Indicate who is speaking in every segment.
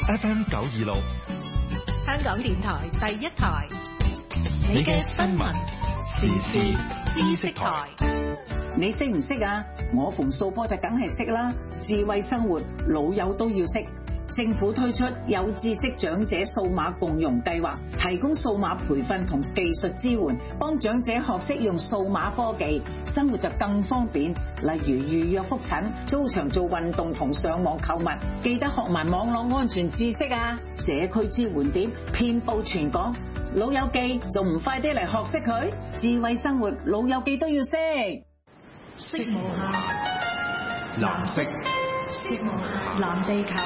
Speaker 1: FM 926，
Speaker 2: 香港電台第一台，你嘅新聞時事知識台。
Speaker 3: 你識唔識啊？我逢掃波就梗係識啦。智慧生活，老友都要識。政府推出有知識長者數碼共融計劃，提供數碼培訓同技術支援，幫長者學識用數碼科技，生活就更方便。例如預約覆診、租場做運動同上網購物，記得學埋網絡安全知識啊！社區支援點遍佈全港，老友記仲唔快啲嚟學識佢？智慧生活，老友記都要識。
Speaker 2: 色無限，
Speaker 1: 藍色，
Speaker 2: 色無限，藍地球。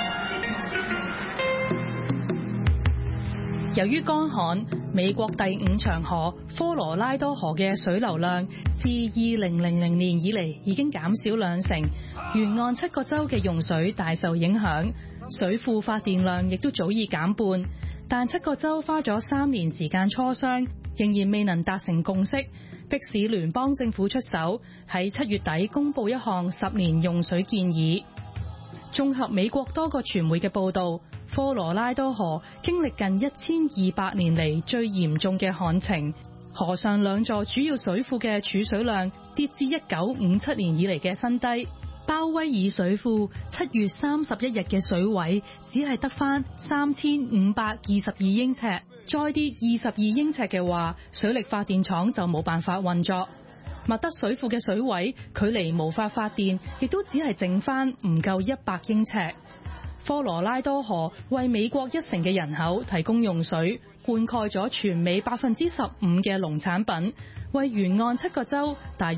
Speaker 4: 由於乾旱，美國第5長河科羅拉多河嘅水流量自2000年以嚟已經減少2成，沿岸7個州嘅用水大受影響，水庫發電量亦都早已減半。但7個州花咗3年時間磋商，仍然未能達成共識，迫使聯邦政府出手，喺7月底公佈一項10年用水建議。綜合美國多個傳媒嘅報導，科羅拉多河經歷近1200年嚟最嚴重嘅旱情，河上2座主要水庫嘅儲水量跌至1957年以嚟嘅新低。鮑威爾水庫7月31日嘅水位只係得返3522英尺，再跌22英尺嘅話，水力發電廠就冇辦法運作。麥德水庫嘅水位距離無法發電，亦都只係剩返唔夠100英尺。科羅拉多河為美國1成嘅人口提供用水，灌溉咗全美15%嘅農產品，為沿岸7個州大約